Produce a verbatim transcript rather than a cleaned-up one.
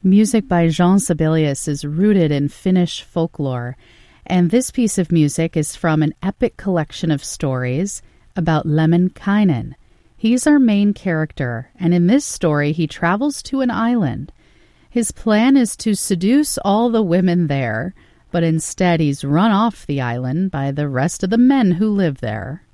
Music by Jean Sibelius is rooted in Finnish folklore, and this piece of music is from an epic collection of stories about Lemminkainen. He's our main character, and in this story he travels to an island. His plan is to seduce all the women there, but instead he's run off the island by the rest of the men who live there.